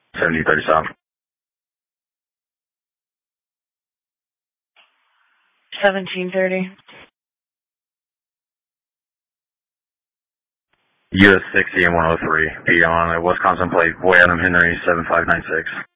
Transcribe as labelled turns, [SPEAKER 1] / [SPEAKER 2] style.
[SPEAKER 1] 7030 South.
[SPEAKER 2] 1730.
[SPEAKER 1] US 60 and 103. Be on a Wisconsin plate, Boy Adam Henry 7596.